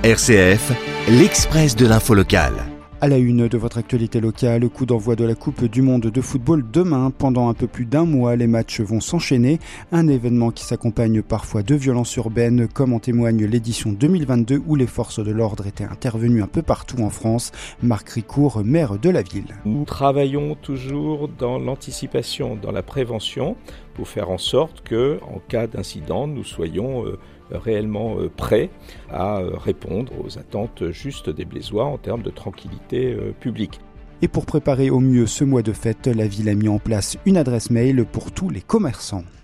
RCF, l'Express de l'info locale. À la une de votre actualité locale, coup d'envoi de la Coupe du Monde de football demain. Pendant un peu plus d'un mois, les matchs vont s'enchaîner. Un événement qui s'accompagne parfois de violences urbaines, comme en témoigne l'édition 2022 où les forces de l'ordre étaient intervenues un peu partout en France. Marc Ricourt, maire de la ville. Nous travaillons toujours dans l'anticipation, dans la prévention, pour faire en sorte que, en cas d'incident, nous soyons réellement prêts à répondre aux attentes justes des Blésois en termes de tranquillité publique. Et pour préparer au mieux ce mois de fête, la ville a mis en place une adresse mail pour tous les commerçants.